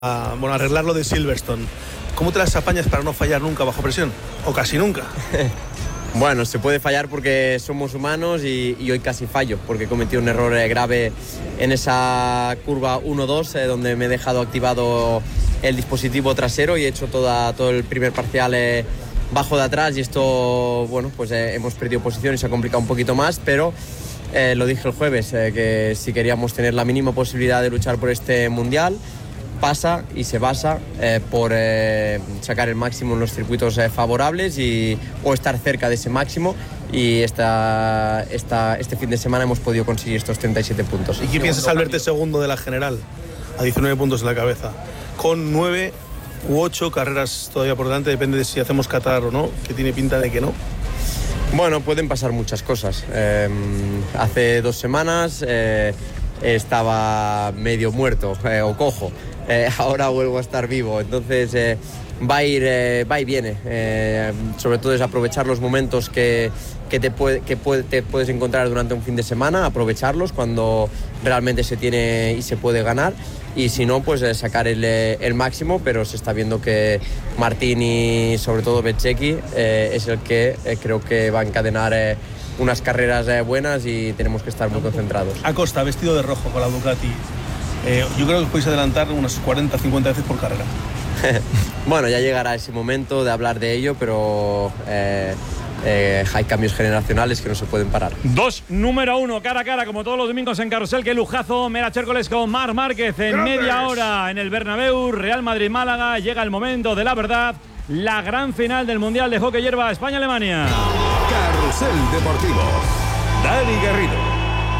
arreglar lo de Silverstone. ¿Cómo te las apañas para no fallar nunca bajo presión? ¿O casi nunca? Bueno, se puede fallar porque somos humanos y hoy casi fallo, porque he cometido un error grave en esa curva 1-2, donde me he dejado activado el dispositivo trasero y he hecho todo el primer parcial bajo de atrás, y esto, hemos perdido posición y se ha complicado un poquito más, pero lo dije el jueves, que si queríamos tener la mínima posibilidad de luchar por este mundial, pasa y se basa por sacar el máximo en los circuitos favorables o estar cerca de ese máximo, y este fin de semana hemos podido conseguir estos 37 puntos. ¿Y qué piensas al verte segundo de la general, a 19 puntos en la cabeza, con 9 u 8 carreras todavía por delante, depende de si hacemos Qatar o no, que tiene pinta de que no? Bueno, pueden pasar muchas cosas. Hace 2 semanas estaba medio muerto o cojo. Ahora vuelvo a estar vivo, entonces va y viene. Sobre todo es aprovechar los momentos que te puedes encontrar durante un fin de semana, aprovecharlos cuando realmente se tiene y se puede ganar, y si no, pues sacar el máximo, pero se está viendo que Martín y sobre todo Bezzecchi es el que creo que va a encadenar unas carreras buenas, y tenemos que estar muy concentrados. Acosta, vestido de rojo con la Ducati. Yo creo que podéis adelantar unas 40-50 veces por carrera. Bueno, ya llegará ese momento de hablar de ello, pero hay cambios generacionales que no se pueden parar. 2, número 1, cara a cara, como todos los domingos en Carrusel. Qué lujazo, Mera Chércoles con Marc Márquez en ¡Grandes! Media hora en el Bernabéu. Real Madrid-Málaga, llega el momento de la verdad, la gran final del Mundial de Hockey Hierba España-Alemania. Carrusel Deportivo, Dani Garrido.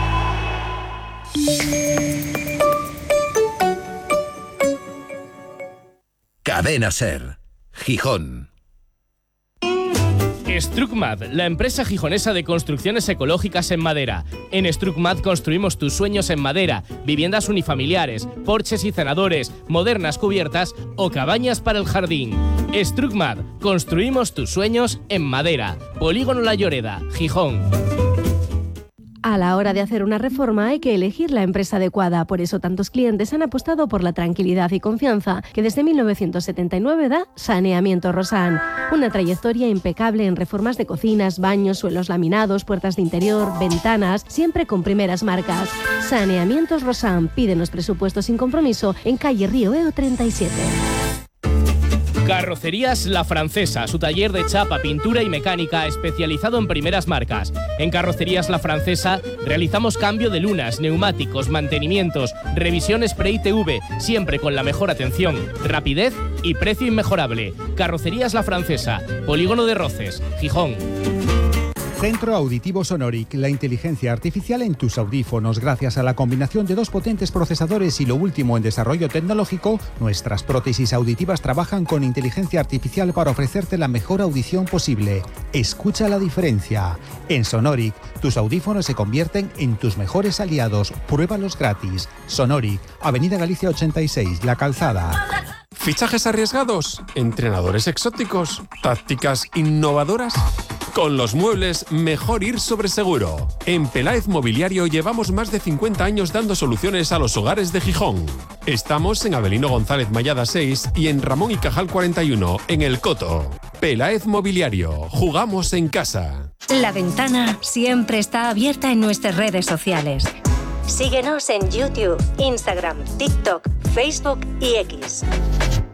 Cadena Ser, Gijón. Strucmad, la empresa gijonesa de construcciones ecológicas en madera. En Strucmad construimos tus sueños en madera, viviendas unifamiliares, porches y cenadores, modernas cubiertas o cabañas para el jardín. Strucmad, construimos tus sueños en madera. Polígono La Lloreda, Gijón. A la hora de hacer una reforma hay que elegir la empresa adecuada, por eso tantos clientes han apostado por la tranquilidad y confianza que desde 1979 da Saneamientos Rosan. Una trayectoria impecable en reformas de cocinas, baños, suelos laminados, puertas de interior, ventanas, siempre con primeras marcas. Saneamientos Rosan, pídenos presupuestos sin compromiso en calle Río Eo 37. Carrocerías La Francesa, su taller de chapa, pintura y mecánica especializado en primeras marcas. En Carrocerías La Francesa realizamos cambio de lunas, neumáticos, mantenimientos, revisión spray TV, siempre con la mejor atención, rapidez y precio inmejorable. Carrocerías La Francesa, Polígono de Roces, Gijón. Centro Auditivo Sonoric, la inteligencia artificial en tus audífonos. Gracias a la combinación de 2 potentes procesadores y lo último en desarrollo tecnológico, nuestras prótesis auditivas trabajan con inteligencia artificial para ofrecerte la mejor audición posible. Escucha la diferencia. En Sonoric, tus audífonos se convierten en tus mejores aliados. Pruébalos gratis. Sonoric, Avenida Galicia 86, La Calzada. ¿Fichajes arriesgados? ¿Entrenadores exóticos? ¿Tácticas innovadoras? Con los muebles, mejor ir sobre seguro. En Peláez Mobiliario llevamos más de 50 años dando soluciones a los hogares de Gijón. Estamos en Avelino González Mayada 6 y en Ramón y Cajal 41, en El Coto. Peláez Mobiliario, jugamos en casa. La ventana siempre está abierta en nuestras redes sociales. Síguenos en YouTube, Instagram, TikTok, Facebook y X.